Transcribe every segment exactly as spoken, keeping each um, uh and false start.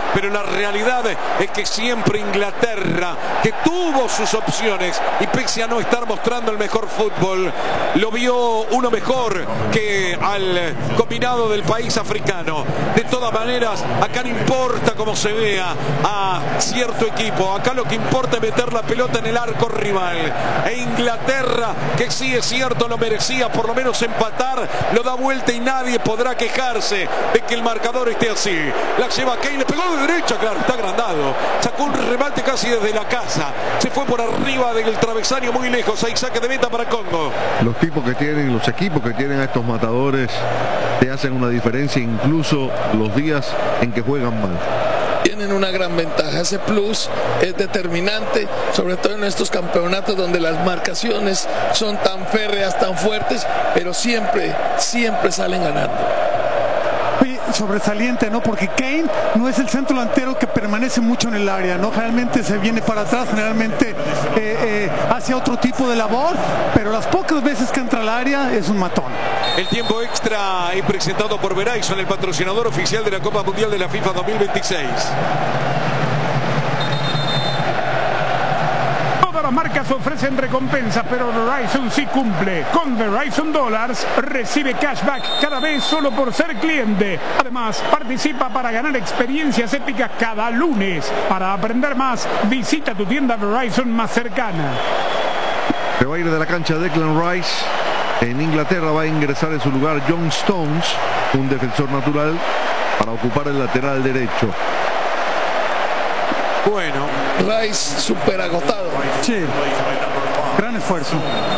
pero la realidad es que siempre Inglaterra, que tuvo sus opciones y pese a no estar mostrando el mejor fútbol, lo vio uno mejor que al combinado del país africano. De todas maneras, acá no importa cómo se vea a cierto equipo, acá lo que importa es meter la pelota en el arco rival. E Inglaterra, que sí es cierto, lo merecía por lo menos empatar, lo da vuelta y nadie podrá quejarse de que el marcador esté así. La lleva Kane, le pegó de derecha, claro, está agrandado, sacó un remate casi desde la casa, se fue por arriba del travesaño muy lejos. Hay saque de meta para Congo. Los tipos que tienen, los equipos que tienen a estos matadores te hacen una diferencia incluso los días en que juegan mal. Tienen una gran ventaja, ese plus es determinante, sobre todo en estos campeonatos donde las marcaciones son tan férreas, tan fuertes, pero siempre, siempre salen ganando. Sobresaliente, ¿no? Porque Kane no es el centro delantero que permanece mucho en el área, ¿no? Generalmente se viene para atrás, generalmente eh, eh, hace otro tipo de labor, pero las pocas veces que entra al área es un matón. El tiempo extra y presentado por Verizon, el patrocinador oficial de la Copa Mundial de la FIFA dos mil veintiséis. Las marcas ofrecen recompensas, pero Verizon sí cumple. Con Verizon Dollars recibe cashback cada vez solo por ser cliente. Además, participa para ganar experiencias épicas cada lunes. Para aprender más, visita tu tienda Verizon más cercana. Se va a ir de la cancha Declan Rice. En Inglaterra va a ingresar en su lugar John Stones, un defensor natural, para ocupar el lateral derecho. Bueno, Rice súper agotado. Sí, gran esfuerzo.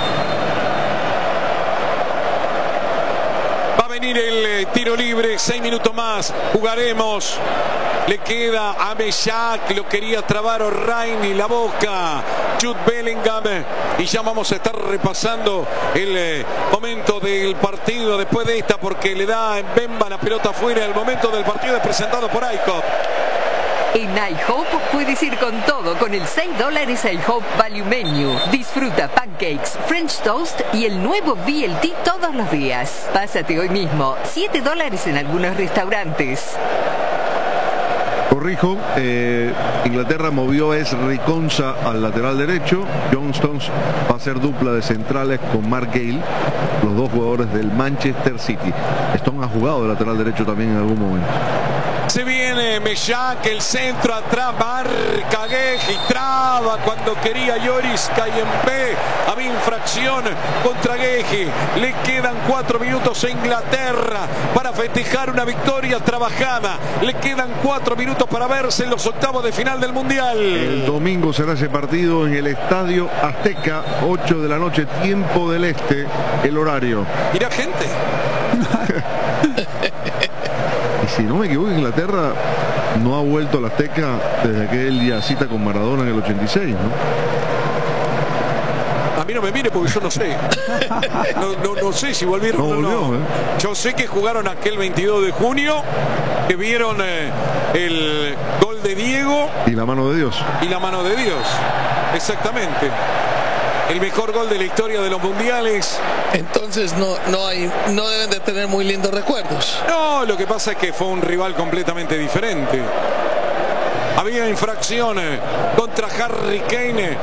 Va a venir el eh, tiro libre, seis minutos más, jugaremos. Le queda a Meshack, lo quería trabar O'Reilly, la boca, Jude Bellingham, y ya vamos a estar repasando el eh, momento del partido después de esta, porque le da en Bemba la pelota afuera. El momento del partido es presentado por IHOP. En IHOP puedes ir con todo con el seis dólares IHOP Value Menu. Disfruta pancakes, French toast y el nuevo B L T todos los días. Pásate hoy mismo, siete dólares en algunos restaurantes. Corrijo, eh, Inglaterra movió a Ezri Konsa al lateral derecho. John Stones va a ser dupla de centrales con Mark Gale, los dos jugadores del Manchester City. Stones ha jugado de lateral derecho también en algún momento. Se viene Meshack, el centro atrás, marca Gueji, traba cuando quería Yoris Kayempe. Había infracción contra Gueji. Le quedan cuatro minutos a Inglaterra para festejar una victoria trabajada. Le quedan cuatro minutos para verse en los octavos de final del Mundial. El domingo será ese partido en el Estadio Azteca, ocho de la noche, tiempo del este, el horario. Irá gente. Y si no me equivoco, Inglaterra no ha vuelto a la Azteca desde aquel día cita con Maradona en el ochenta y seis, ¿no? A mí no me mire porque yo no sé. No, no, no sé si volvieron no o volvió, no. ¿eh? Yo sé que jugaron aquel veintidós de junio, que vieron eh, el gol de Diego. Y la mano de Dios. Y la mano de Dios. Exactamente. El mejor gol de la historia de los mundiales. Entonces no, no, hay, no deben de tener muy lindos recuerdos. No, lo que pasa es que fue un rival completamente diferente. Había infracciones contra Harry Kane.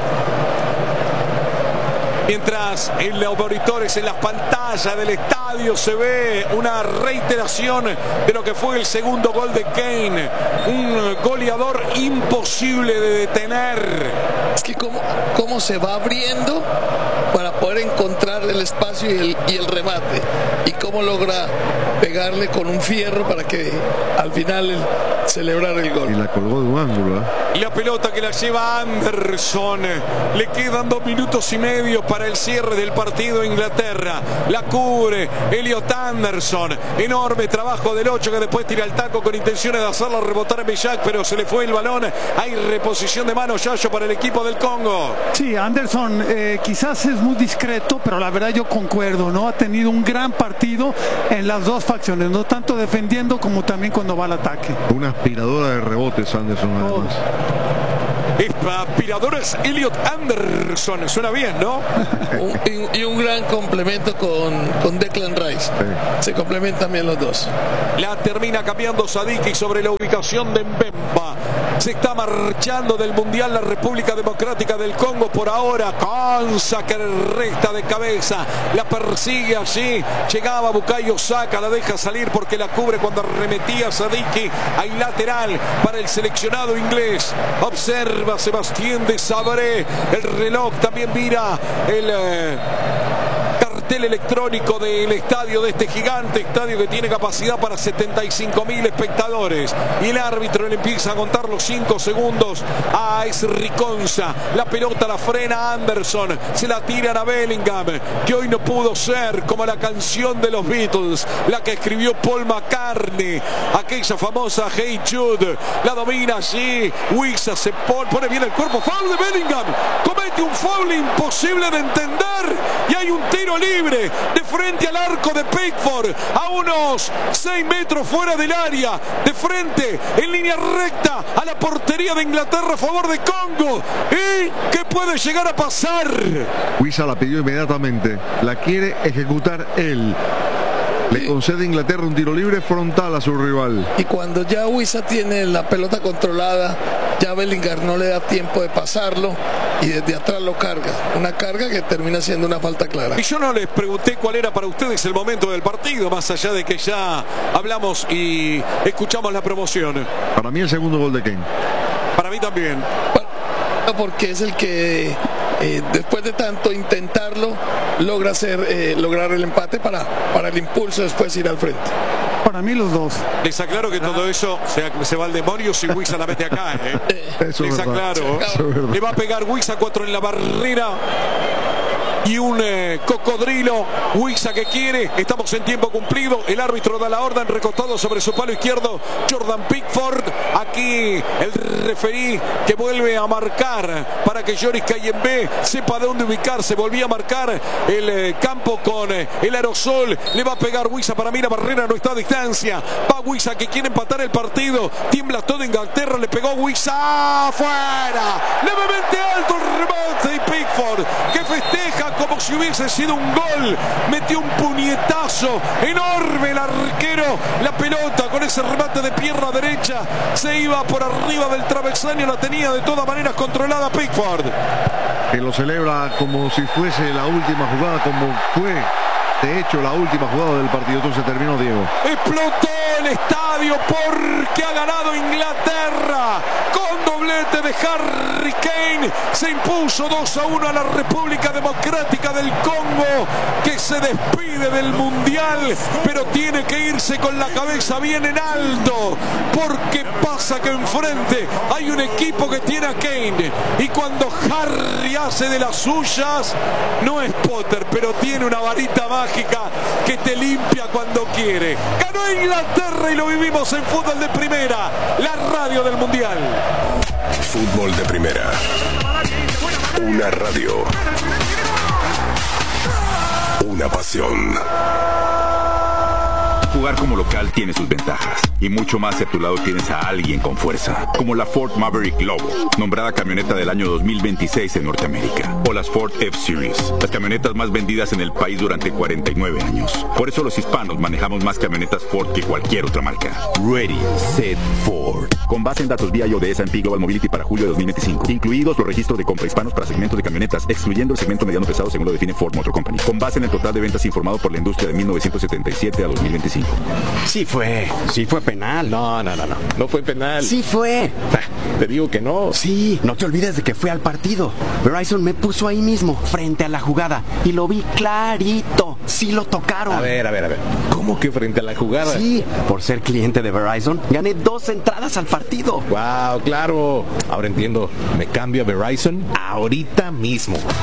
Mientras en los monitores, en las pantallas del estadio, se ve una reiteración de lo que fue el segundo gol de Kane. Un goleador imposible de detener. Es que cómo, cómo se va abriendo para poder encontrar el espacio y el, y el remate. Y cómo logra pegarle con un fierro para que al final el, celebrar el gol. Y la colgó de un ángulo, ¿eh? Y la pelota que la lleva Anderson. Le quedan dos minutos y medio para el cierre del partido. Inglaterra la cubre Elliot Anderson. Enorme trabajo del ocho, que después tira el taco con intenciones de hacerlo rebotar a Meshack, pero se le fue el balón. Hay reposición de mano, Yayo, para el equipo del Congo. Sí, Anderson eh, quizás es muy discreto, pero la verdad yo concuerdo, ¿no? Ha tenido un gran partido en las dos facciones, no tanto defendiendo como también cuando va al ataque. Una aspiradora de rebotes Anderson, además. Oh. aspiradoras Elliot Anderson. Suena bien, ¿no? un, y, y un gran complemento con, con Declan Rice. Sí. Se complementan bien los dos. La termina cambiando Sadiki sobre la ubicación de Mbemba. Se está marchando del Mundial la República Democrática del Congo por ahora. Konsa que resta de cabeza. La persigue allí. Llegaba Bukayo Saka. La deja salir porque la cubre cuando arremetía Sadiki. Hay lateral para el seleccionado inglés. Observa Sebastián de Sabré. El reloj también mira el... Eh, cartel electrónico del estadio de este gigante, estadio que tiene capacidad para setenta y cinco mil espectadores, y el árbitro le empieza a contar los cinco segundos a Riconza. La pelota la frena Anderson, se la tiran a Bellingham, que hoy no pudo ser como la canción de los Beatles, la que escribió Paul McCartney, aquella famosa Hey Jude. La domina allí Wissa, se pone, pone bien el cuerpo, foul de Bellingham, comete un foul imposible de entender y hay un tiro libre de frente al arco de Pickford, a unos seis metros fuera del área, de frente, en línea recta a la portería de Inglaterra a favor de Congo. ¿Y qué puede llegar a pasar? Wissa la pidió inmediatamente, la quiere ejecutar él. Le concede a Inglaterra un tiro libre frontal a su rival. Y cuando ya Wissa tiene la pelota controlada, ya Bellingham no le da tiempo de pasarlo y desde atrás lo carga. Una carga que termina siendo una falta clara. Y yo no les pregunté cuál era para ustedes el momento del partido, más allá de que ya hablamos y escuchamos la promoción. Para mí el segundo gol de Kane. Para mí también. Porque es el que eh, después de tanto intentarlo logra hacer eh, lograr el empate para, para el impulso después ir al frente. Para mí los dos. Les aclaro que todo eso se, se va al demonio si Wissa la mete acá, ¿eh? Eso Les aclaro. Le va a pegar Wissa, cuatro en la barrera y un eh, cocodrilo. Wissa que quiere, estamos en tiempo cumplido, el árbitro da la orden, recostado sobre su palo izquierdo Jordan Pickford. Aquí el referí que vuelve a marcar para que Joris Kayembe sepa de dónde ubicarse. Volvía a marcar el eh, campo con eh, el aerosol. Le va a pegar Wissa, para mí la barrera no está a distancia. Va Wissa que quiere empatar el partido, tiembla todo Inglaterra, le pegó Wissa, afuera, levemente alto el remate y Pickford que festeja como si hubiese sido un gol, metió un puñetazo enorme el arquero, la pelota con ese remate de pierna derecha se iba por arriba del travesaño, la tenía de todas maneras controlada Pickford, que lo celebra como si fuese la última jugada, como fue de hecho la última jugada del partido. Entonces terminó Diego. Explotó el estadio porque ha ganado Inglaterra con doblete de Harry Kane. Se impuso dos a uno a la República Democrática del Congo, que se despide del Mundial, pero tiene que irse con la cabeza bien en alto, porque pasa que enfrente hay un equipo que tiene a Kane, y cuando Harry hace de las suyas, no es Potter, pero tiene una varita mágica que te limpia cuando quiere. Ganó Inglaterra y lo vivimos en Fútbol de Primera, la radio del Mundial. Fútbol de Primera, una radio, una pasión. Jugar como local tiene sus ventajas, y mucho más si a tu lado tienes a alguien con fuerza, como la Ford Maverick Lobo, nombrada camioneta del año dos mil veintiséis en Norteamérica, o las Ford F-Series, las camionetas más vendidas en el país durante cuarenta y nueve años. Por eso los hispanos manejamos más camionetas Ford que cualquier otra marca. Ready, Set, Ford. Con base en datos vía I O de S and P Global Mobility para julio de dos mil veinticinco, incluidos los registros de compra hispanos para segmentos de camionetas, excluyendo el segmento mediano pesado según lo define Ford Motor Company, con base en el total de ventas informado por la industria de mil novecientos setenta y siete a dos mil veinticinco. Sí fue, sí fue penal. No, no, no, no, no fue penal. Sí fue. Te digo que no. Sí, no te olvides de que fue al partido. Verizon me puso ahí mismo, frente a la jugada, y lo vi clarito. Sí lo tocaron. A ver, a ver, a ver. ¿Cómo que frente a la jugada? Sí, por ser cliente de Verizon, gané dos entradas al partido. Wow, claro. Ahora entiendo. Me cambio a Verizon ahorita mismo.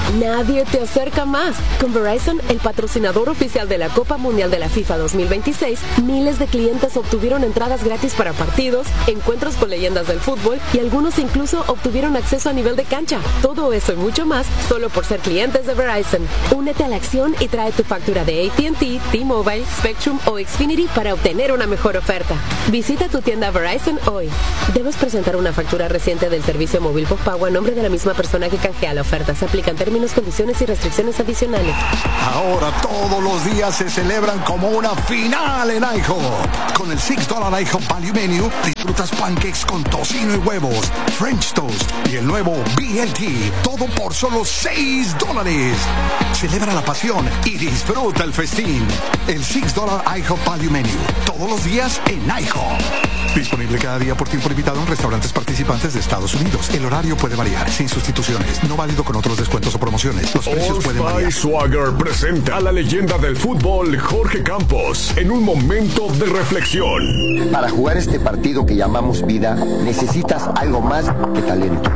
nadie te acerca más. Con Verizon, el patrocinador oficial de la Copa Mundial de la FIFA dos mil veintiséis, miles de clientes obtuvieron entradas gratis para partidos, encuentros con leyendas del fútbol y algunos incluso obtuvieron acceso a nivel de cancha. Todo eso y mucho más solo por ser clientes de Verizon. Únete a la acción y trae tu factura de A T and T, T-Mobile, Spectrum o Xfinity para obtener una mejor oferta. Visita tu tienda Verizon hoy. Debes presentar una factura reciente del servicio móvil postpago a nombre de la misma persona que canjea la oferta. Se aplican términos, condiciones y restricciones adicionales. Ahora todos los días se celebran como una final en IHOP. Con el seis dólar IHOP Value Menu disfrutas pancakes con tocino y huevos, French Toast y el nuevo B L T. Todo por solo seis dólares. Celebra la pasión y disfruta el festín. El seis dólar IHOP Value Menu. Todos los días en IHOP. Disponible cada día por tiempo limitado en restaurantes participantes de Estados Unidos. El horario puede variar, sin sustituciones. No válido con otros descuentos o promociones. Los precios Old pueden variar. Spice Swagger presenta a la leyenda del fútbol, Jorge Campos, en un momento de reflexión. Para jugar este partido que llamamos vida, necesitas algo más que talento.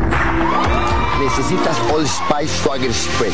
Necesitas Old Spice Swagger Spread.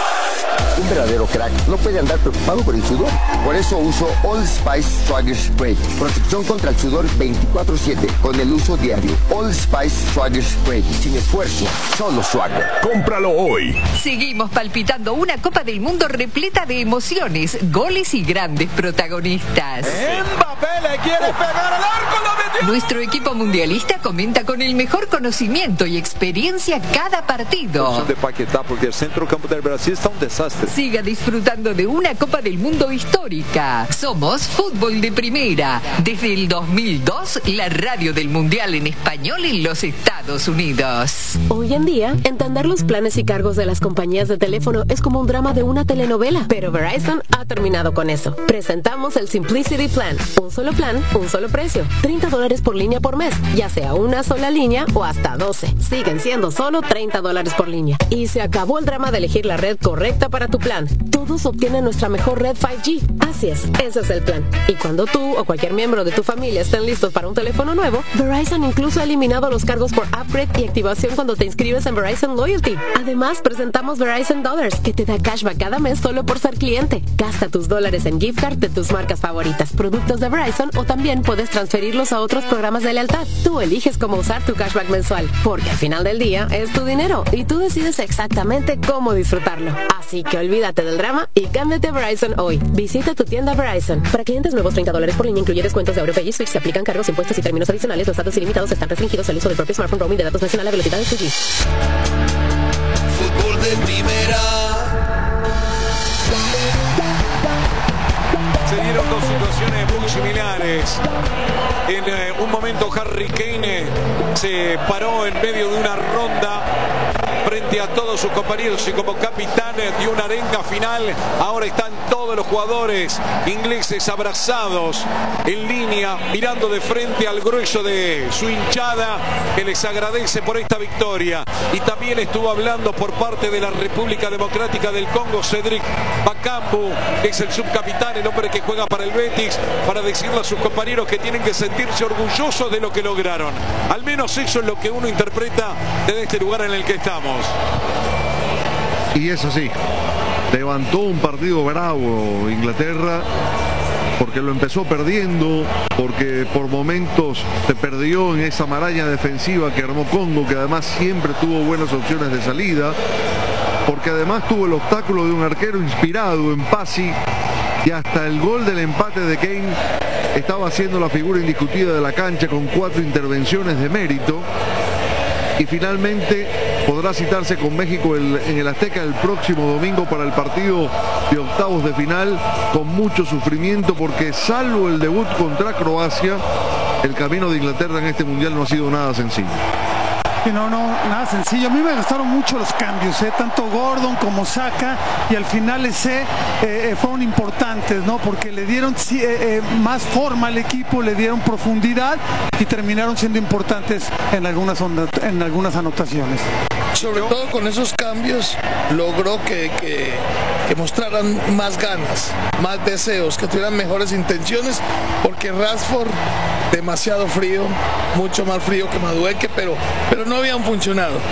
Un verdadero crack no puede andar preocupado por el sudor. Por eso uso Old Spice Swagger Spray. Protección contra el sudor veinticuatro siete con el uso diario. Old Spice Swagger Spray. Sin esfuerzo, solo Swagger. Cómpralo hoy. Seguimos palpitando una Copa del Mundo repleta de emociones, goles y grandes protagonistas. Mbappé le quiere pegar al arco, lo metió. Nuestro equipo mundialista comenta con el mejor conocimiento y experiencia cada partido. De Paquetá, porque el centro campo del Brasil está un desastre. Siga disfrutando de una Copa del Mundo histórica. Somos Fútbol de Primera. Desde el dos mil dos, la radio del Mundial en español en los Estados Unidos. Hoy en día, entender los planes y cargos de las compañías de teléfono es como un drama de una telenovela. Pero Verizon ha terminado con eso. Presentamos el Simplicity Plan. Un solo plan, un solo precio. treinta dólares por línea por mes, ya sea una sola línea o hasta doce. Siguen siendo solo treinta dólares por línea. Y se acabó el drama de elegir la red correcta para tu plan. Todos obtienen nuestra mejor red cinco G. Así es, ese es el plan. Y cuando tú o cualquier miembro de tu familia estén listos para un teléfono nuevo, Verizon incluso ha eliminado los cargos por upgrade y activación cuando te inscribes en Verizon Loyalty. Además, presentamos Verizon Dollars, que te da cashback cada mes solo por ser cliente. Gasta tus dólares en gift card de tus marcas favoritas, productos de Verizon, o también puedes transferirlos a otros programas de lealtad. Tú eliges cómo usar tu cashback mensual, porque al final del día es tu dinero y tú decides exactamente cómo disfrutarlo. Así que olvídate del drama y cámbiate a Verizon hoy. Visita tu tienda Verizon. Para clientes nuevos, treinta dólares por línea, incluye descuentos de Europay y Switch. Se aplican cargos, impuestos y términos adicionales. Los datos ilimitados están restringidos al uso del propio smartphone. Roaming de datos nacional a velocidad de dos G. Fútbol de Primera. Se dieron dos situaciones muy similares. En eh, un momento Harry Kane se paró en medio de una ronda frente a todos sus compañeros y como capitán dio una arenga final. Ahora están todos los jugadores ingleses abrazados en línea, mirando de frente al grueso de su hinchada que les agradece por esta victoria. Y también estuvo hablando por parte de la República Democrática del Congo Cedric Bakambu, que es el subcapitán, el hombre que juega para el Betis, para decirle a sus compañeros que tienen que sentirse orgullosos de lo que lograron. Al menos eso es lo que uno interpreta desde este lugar en el que estamos. Y es así. Levantó un partido bravo Inglaterra, porque lo empezó perdiendo, porque por momentos se perdió en esa maraña defensiva que armó Congo, que además siempre tuvo buenas opciones de salida, porque además tuvo el obstáculo de un arquero inspirado en Pasi, y hasta el gol del empate de Kane estaba siendo la figura indiscutida de la cancha con cuatro intervenciones de mérito. Y finalmente podrá citarse con México el, en el Azteca el próximo domingo para el partido de octavos de final, con mucho sufrimiento, porque salvo el debut contra Croacia, el camino de Inglaterra en este mundial no ha sido nada sencillo. Y no, no, nada sencillo. A mí me gustaron mucho los cambios, ¿eh? Tanto Gordon como Saka, y al final ese eh, fueron importantes, ¿no? Porque le dieron eh, eh, más forma al equipo, le dieron profundidad y terminaron siendo importantes en algunas, en algunas anotaciones. Sobre todo con esos cambios logró que, que, que mostraran más ganas, más deseos, que tuvieran mejores intenciones, porque Rashford demasiado frío, mucho más frío que Madueque, pero, pero no habían funcionado. Yo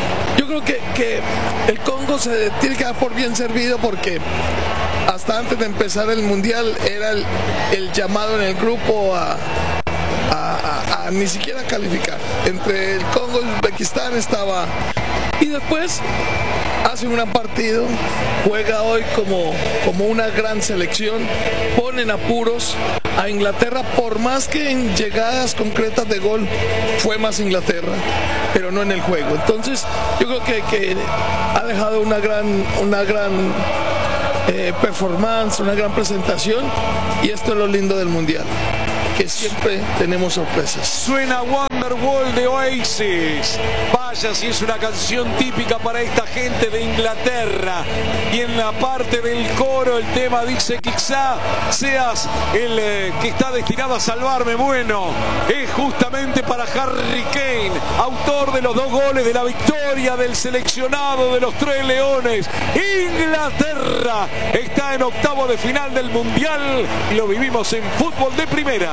creo que, que el Congo se tiene que dar por bien servido porque hasta antes de empezar el Mundial era el, el llamado en el grupo a, a, a, a ni siquiera calificar. Entre el Congo y Uzbekistán estaba... Y después hace un gran partido, juega hoy como, como una gran selección, ponen apuros a Inglaterra, por más que en llegadas concretas de gol fue más Inglaterra, pero no en el juego. Entonces yo creo que, que ha dejado una gran, una gran eh, performance, una gran presentación, y esto es lo lindo del Mundial, que siempre tenemos sorpresas. Suena Wonderwall de Oasis. Vaya si es una canción típica para esta gente de Inglaterra. Y en la parte del coro el tema dice: quizá seas el eh, que está destinado a salvarme. Bueno, es justamente para Harry Kane, autor de los dos goles de la victoria del seleccionado de los Tres Leones. Inglaterra está en octavo de final del Mundial y lo vivimos en Fútbol de Primera.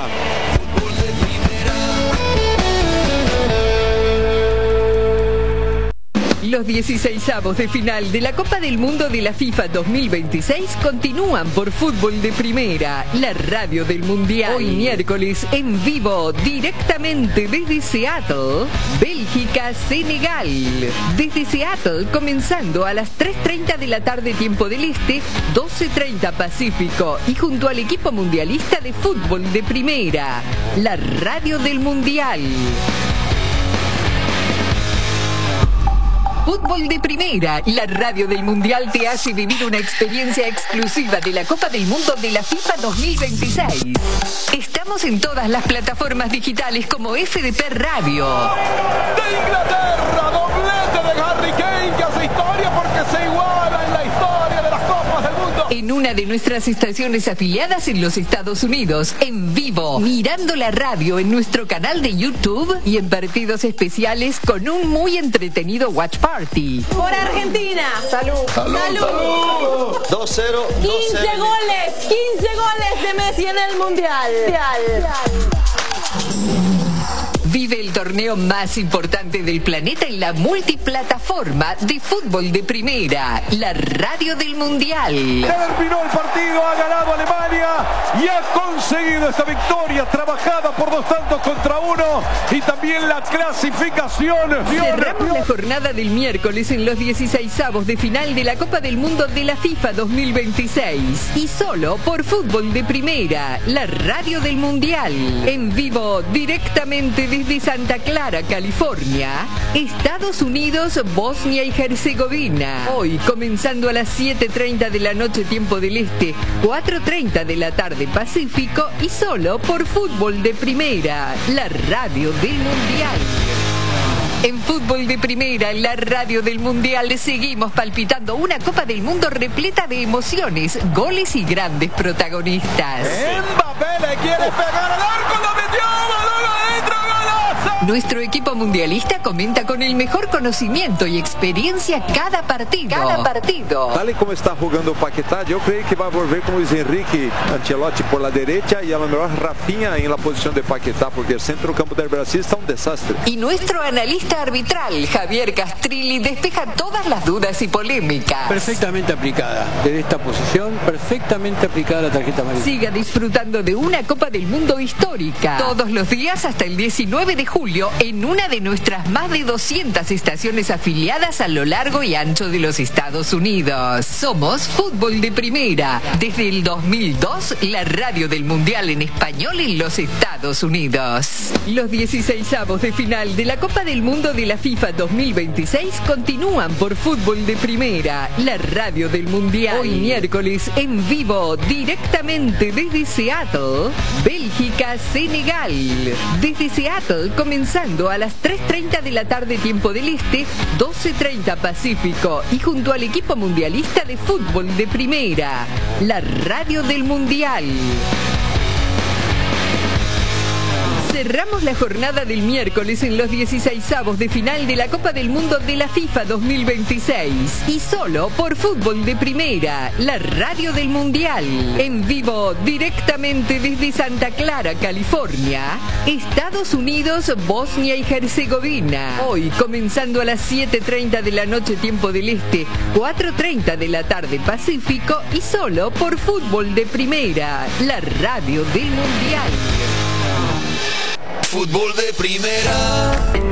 Los dieciseisavos de final de la Copa del Mundo de la FIFA dos mil veintiséis continúan por Fútbol de Primera, la radio del Mundial. Hoy miércoles en vivo, directamente desde Seattle, Bélgica, Senegal. Desde Seattle, comenzando a las tres treinta de la tarde tiempo del Este, doce treinta Pacífico, y junto al equipo mundialista de Fútbol de Primera, la radio del Mundial. Fútbol de Primera, la radio del Mundial, te hace vivir una experiencia exclusiva de la Copa del Mundo de la FIFA dos mil veintiséis. Estamos en todas las plataformas digitales como F D P Radio. De Inglaterra, doblete de Harry Kane, que hace historia porque se iguala en la historia de las Copas del Mundo. En una de nuestras estaciones afiliadas en los Estados Unidos, en vivo, mirando la radio en nuestro canal de YouTube y en partidos especiales con un muy entretenido watch party. Por Argentina. Salud. Salud. Salud. dos cero. quince goles. quince goles de Messi en el Mundial. Vive el torneo más importante del planeta en la multiplataforma de Fútbol de Primera, la radio del Mundial. Terminó el partido, ha ganado Alemania y ha conseguido esta victoria trabajada por dos tantos contra uno y también la clasificación. Cerramos la jornada del miércoles en los dieciseisavos de final de la Copa del Mundo de la FIFA dos mil veintiséis y solo por Fútbol de Primera, la radio del Mundial. En vivo, directamente desde de Santa Clara, California, Estados Unidos, Bosnia y Herzegovina. Hoy, comenzando a las siete treinta de la noche tiempo del Este, cuatro treinta de la tarde Pacífico y solo por Fútbol de Primera, la radio del Mundial. En Fútbol de Primera, la radio del Mundial, seguimos palpitando una Copa del Mundo repleta de emociones, goles y grandes protagonistas. Mbappé le quiere pegar al arco, lo metió, balón adentro, golazo. Nuestro equipo mundialista comenta con el mejor conocimiento y experiencia cada partido. Cada partido. Tal y como está jugando Paquetá, yo creo que va a volver con Luis Enrique Ancelotti por la derecha y a lo mejor Rafinha en la posición de Paquetá, porque el centro campo del Brasil está un desastre. Y nuestro analista arbitral, Javier Castrilli, despeja todas las dudas y polémicas. Perfectamente aplicada. Desde esta posición, perfectamente aplicada la tarjeta amarilla. Siga disfrutando de una Copa del Mundo histórica. Todos los días hasta el diecinueve de julio en una de nuestras más de doscientas estaciones afiliadas a lo largo y ancho de los Estados Unidos. Somos Fútbol de Primera. Desde el dos mil dos, la radio del Mundial en español en los Estados Unidos. Los dieciseisavos de final de la Copa del Mundo de la FIFA dos mil veintiséis continúan por Fútbol de Primera, la radio del Mundial. Hoy miércoles en vivo, directamente desde Seattle, Bélgica, Senegal. Desde Seattle, comenzando a las tres treinta de la tarde tiempo del Este, doce treinta Pacífico, y junto al equipo mundialista de Fútbol de Primera, la radio del Mundial. Cerramos la jornada del miércoles en los dieciseisavos de final de la Copa del Mundo de la FIFA dos mil veintiséis. Y solo por Fútbol de Primera, la radio del Mundial. En vivo, directamente desde Santa Clara, California, Estados Unidos, Bosnia y Herzegovina. Hoy, comenzando a las siete treinta de la noche, tiempo del Este, cuatro treinta de la tarde, Pacífico, y solo por Fútbol de Primera, la radio del Mundial. Fútbol de Primera.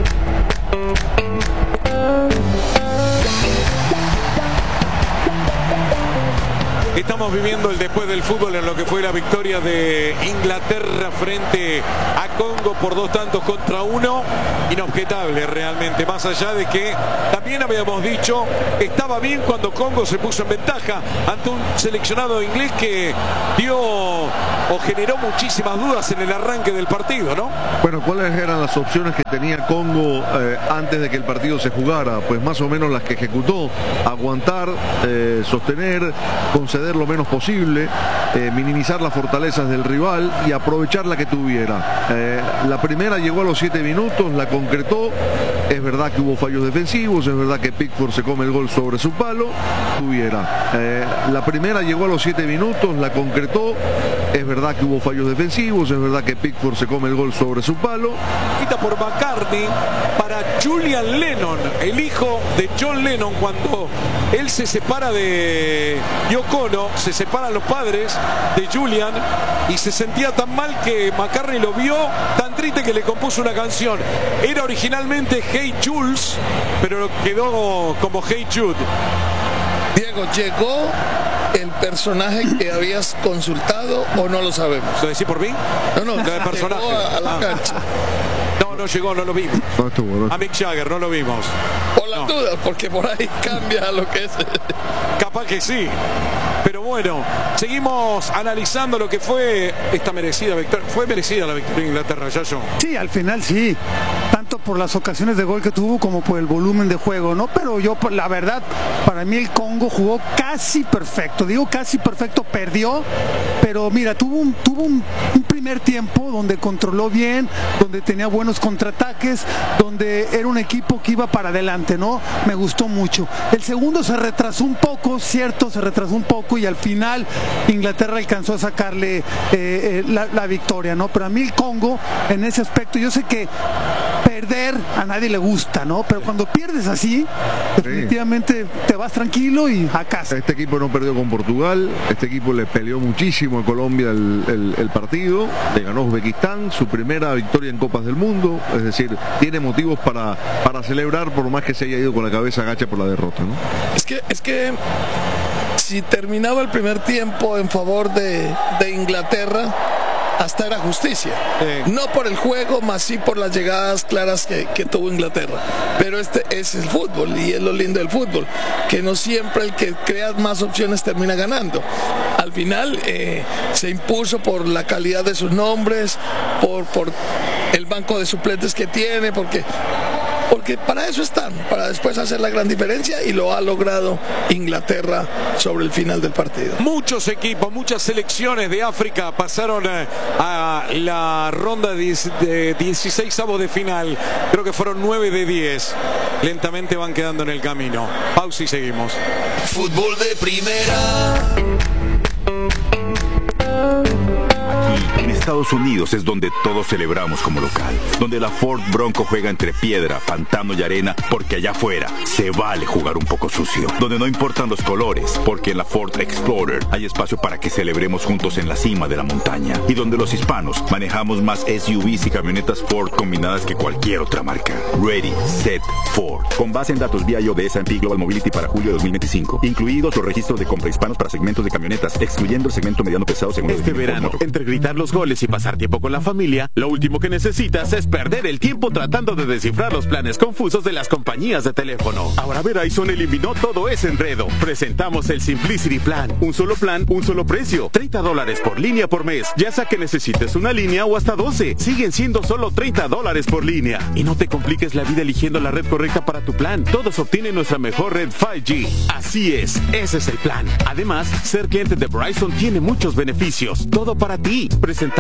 Estamos viviendo el después del fútbol en lo que fue la victoria de Inglaterra frente a Congo por dos tantos contra uno. Inobjetable realmente, más allá de que también habíamos dicho que estaba bien cuando Congo se puso en ventaja ante un seleccionado inglés que dio o generó muchísimas dudas en el arranque del partido, ¿no? Bueno, ¿cuáles eran las opciones que tenía Congo eh, antes de que el partido se jugara? Pues más o menos las que ejecutó: aguantar, eh, sostener, conceder lo menos posible, eh, minimizar las fortalezas del rival y aprovechar la que tuviera. Eh, la primera llegó a los siete minutos, la concretó. Es verdad que hubo fallos defensivos, es verdad que Pickford se come el gol sobre su palo, tuviera. Eh, la primera llegó a los siete minutos, la concretó. Es verdad que hubo fallos defensivos, es verdad que Pickford se come el gol sobre su palo. Quita por McCartney para Julian Lennon, el hijo de John Lennon. Cuando él se separa de Yoko Ono, se separan los padres de Julian y se sentía tan mal que McCartney lo vio tan triste que le compuso una canción. Era originalmente Hey Jules, pero quedó como Hey Jude. Diego, ¿llegó el personaje que habías consultado o no lo sabemos? ¿Lo decís por mí? No, no, el personaje. Llegó a, a la ah. cancha. No, no llegó, no lo vimos. No estuvo, no. A Mick Jagger no lo vimos. Por las no. dudas, porque por ahí cambia lo que es. Capaz que sí. Pero bueno, seguimos analizando lo que fue esta merecida victoria. Fue merecida la victoria de Inglaterra, Yayo. Sí, al final sí. Tanto por las ocasiones de gol que tuvo como por el volumen de juego, ¿no? Pero yo, la verdad, para mí el Congo jugó casi perfecto. Digo casi perfecto, perdió. Pero mira, tuvo un, tuvo un, un primer tiempo donde controló bien, donde tenía buenos contraataques, donde era un equipo que iba para adelante, ¿no? Me gustó mucho. El segundo se retrasó un poco, cierto, se retrasó un poco y al final Inglaterra alcanzó a sacarle eh, eh, la, la victoria, ¿no? Pero a mí el Congo, en ese aspecto, yo sé que perder a nadie le gusta, ¿no? Pero cuando pierdes así, definitivamente sí, te vas tranquilo y a casa. Este equipo no perdió con Portugal, este equipo le peleó muchísimo a Colombia el, el, el partido, le ganó Uzbekistán, su primera victoria en Copas del Mundo, es decir, tiene motivos para, para celebrar por más que se haya ido con la cabeza agacha por la derrota, ¿no? Es que, es que si terminaba el primer tiempo en favor de, de Inglaterra, hasta era justicia. Eh. No por el juego, más sí por las llegadas claras que, que tuvo Inglaterra. Pero este es el fútbol y es lo lindo del fútbol, que no siempre el que crea más opciones termina ganando. Al final eh, se impuso por la calidad de sus nombres, por, por el banco de suplentes que tiene, porque... Porque para eso están, para después hacer la gran diferencia, y lo ha logrado Inglaterra sobre el final del partido. Muchos equipos, muchas selecciones de África pasaron a la ronda de dieciseisavos de final. Creo que fueron nueve de diez. Lentamente van quedando en el camino. Pausa y seguimos. Fútbol de Primera. En Estados Unidos es donde todos celebramos como local, donde la Ford Bronco juega entre piedra, pantano y arena, porque allá afuera se vale jugar un poco sucio, donde no importan los colores, porque en la Ford Explorer hay espacio para que celebremos juntos en la cima de la montaña, y donde los hispanos manejamos más S U Vs y camionetas Ford combinadas que cualquier otra marca. Ready, Set, Ford. Con base en datos V I O de S and P Global Mobility para julio de dos mil veinticinco, incluidos los registros de compra hispanos para segmentos de camionetas, excluyendo el segmento mediano pesado según este verano, entre gritar los goles y pasar tiempo con la familia, lo último que necesitas es perder el tiempo tratando de descifrar los planes confusos de las compañías de teléfono. Ahora Verizon eliminó todo ese enredo. Presentamos el Simplicity Plan. Un solo plan, un solo precio. treinta dólares por línea por mes. Ya sea que necesites una línea o hasta doce. Siguen siendo solo treinta dólares por línea. Y no te compliques la vida eligiendo la red correcta para tu plan. Todos obtienen nuestra mejor red cinco G. Así es, ese es el plan. Además, ser cliente de Verizon tiene muchos beneficios. Todo para ti. Presentamos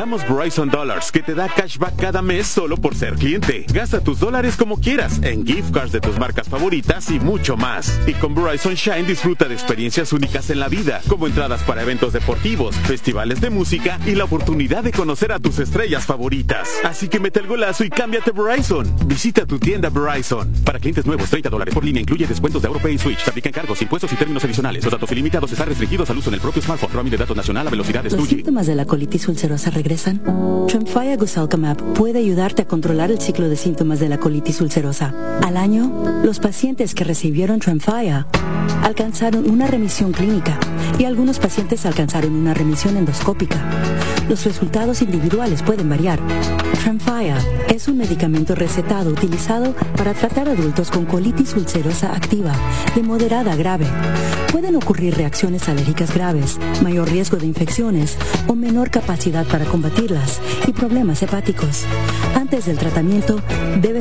presentamos Verizon Dollars, que te da cashback cada mes solo por ser cliente. Gasta tus dólares como quieras, en gift cards de tus marcas favoritas y mucho más. Y con Verizon Shine disfruta de experiencias únicas en la vida, como entradas para eventos deportivos, festivales de música y la oportunidad de conocer a tus estrellas favoritas. Así que mete el golazo y cámbiate Verizon. Visita tu tienda Verizon. Para clientes nuevos, treinta dólares por línea, incluye descuentos de AuroPay y Switch. Se aplican cargos, impuestos y términos adicionales. Los datos ilimitados están restringidos al uso en el propio smartphone. Roaming de datos nacional a velocidades ¿Los dos G. síntomas de la colitis ulcerosa regresan? Tremfya Guselkumab puede ayudarte a controlar el ciclo de síntomas de la colitis ulcerosa. Al año, los pacientes que recibieron Tremfya alcanzaron una remisión clínica y algunos pacientes alcanzaron una remisión endoscópica. Los resultados individuales pueden variar. Tremfya es un medicamento recetado utilizado para tratar adultos con colitis ulcerosa activa de moderada a grave. Pueden ocurrir reacciones alérgicas graves, mayor riesgo de infecciones o menor capacidad para combatirlas y problemas hepáticos. Antes del tratamiento, debes